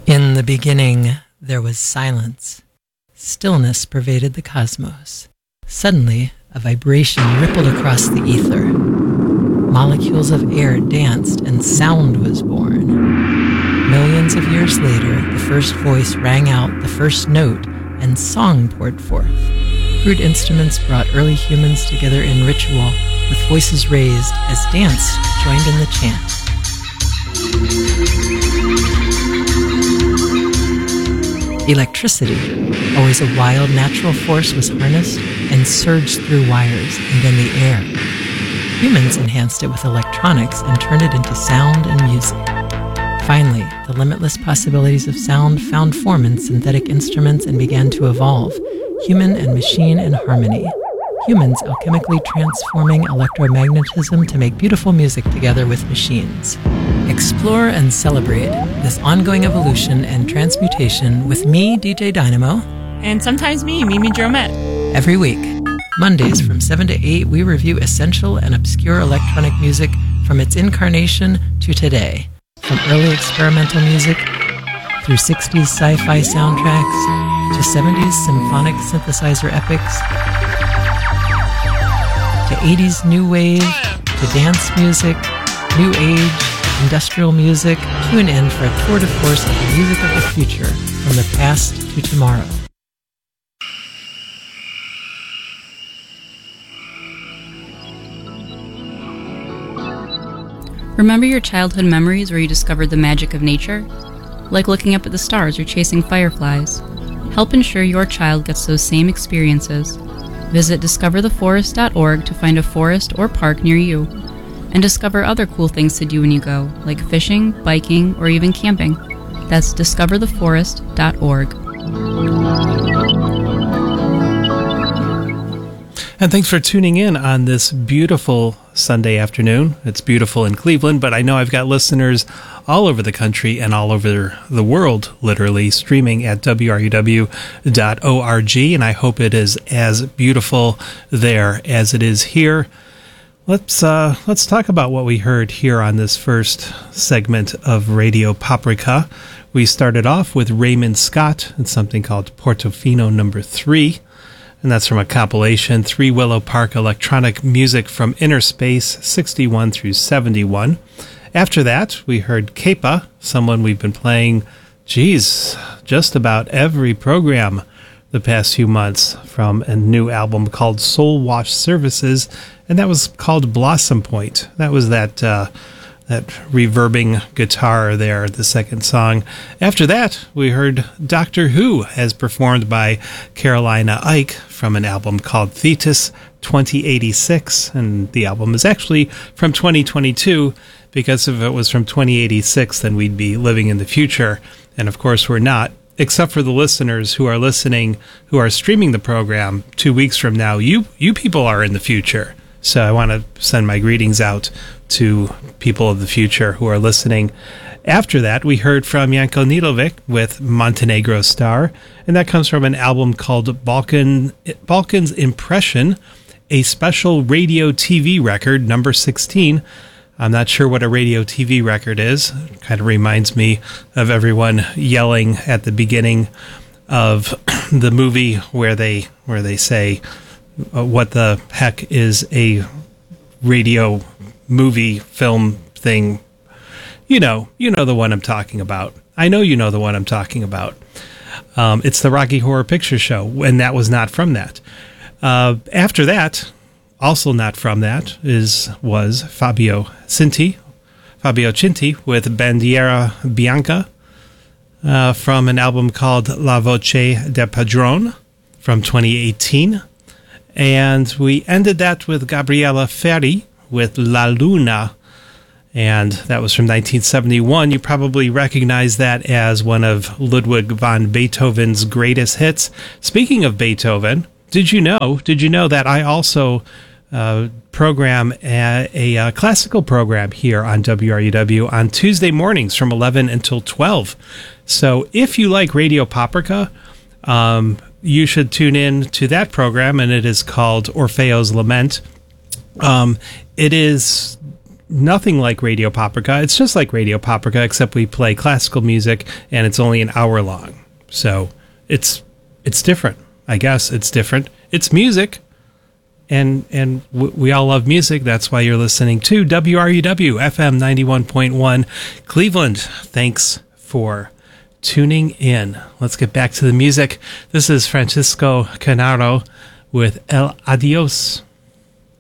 In the beginning, there was silence. Stillness pervaded the cosmos. Suddenly, a vibration rippled across the ether. Molecules of air danced and sound was born. Millions of years later, the first voice rang out the first note and song poured forth. Crude instruments brought early humans together in ritual, with voices raised as dance joined in the chant. Electricity, always a wild natural force, was harnessed and surged through wires and in the air. Humans enhanced it with electronics and turned it into sound and music. Finally, the limitless possibilities of sound found form in synthetic instruments and began to evolve, human and machine in harmony. Humans alchemically transforming electromagnetism to make beautiful music together with machines. Explore and celebrate this ongoing evolution and transmutation with me, DJ Dynamo. And sometimes me, Mimi Dromette. Every week, Mondays from 7 to 8, we review essential and obscure electronic music from its incarnation to today. From early experimental music, through 60s sci-fi soundtracks, to 70s symphonic synthesizer epics, to 80s new wave, to dance music, new age, industrial music. Tune in for a tour de force of the music of the future, from the past to tomorrow. Remember your childhood memories where you discovered the magic of nature? Like looking up at the stars or chasing fireflies. Help ensure your child gets those same experiences. Visit discovertheforest.org to find a forest or park near you, and discover other cool things to do when you go, like fishing, biking, or even camping. That's discovertheforest.org. And thanks for tuning in on this beautiful Sunday afternoon. It's beautiful in Cleveland, but I know I've got listeners all over the country and all over the world, literally, streaming at wruw.org, and I hope it is as beautiful there as it is here. Let's talk about what we heard here on this first segment of Radio Paprika. We started off with Raymond Scott and something called Portofino Number 3. And that's from a compilation, 3 Willow Park Electronic Music from Inner Space, 61 through 71. After that, we heard Kepa, someone we've been playing, just about every program the past few months, from a new album called Soul Wash Services, and that was called Blossom Point. That was that reverbing guitar there, the second song. After that, we heard Doctor Who, as performed by Carolina Ike, from an album called Thetis 2086, and the album is actually from 2022, because if it was from 2086, then we'd be living in the future, and of course we're not, except for the listeners who are listening, who are streaming the program 2 weeks from now. You people are in the future. So I want to send my greetings out to people of the future who are listening. After that, we heard from Janko Nidovic with Montenegro Star, and that comes from an album called Balkan's Impression, a special radio TV record, number 16. I'm not sure what a radio TV record is. It kind of reminds me of everyone yelling at the beginning of the movie where they say, what the heck is a radio movie film thing? You know the one I'm talking about. I know you know the one I'm talking about. It's the Rocky Horror Picture Show, and that was not from that. After that, also not from that, was Fabio Cinti with Bandiera Bianca from an album called La Voce de Padrone from 2018. And we ended that with Gabriella Ferri with La Luna, and that was from 1971. You probably recognize that as one of Ludwig van Beethoven's greatest hits. Speaking of Beethoven, did you know that I also program a classical program here on WRUW on Tuesday mornings from 11 until 12. So if you like Radio Paprika, you should tune in to that program, and it is called Orfeo's Lament. It is nothing like Radio Paprika. It's just like Radio Paprika, except we play classical music and it's only an hour long. So it's different. I guess it's different. It's music, and we all love music. That's why you're listening to WRUW FM 91.1 Cleveland. Thanks for tuning in. Let's get back to the music. This is Francisco Canaro with El Adios.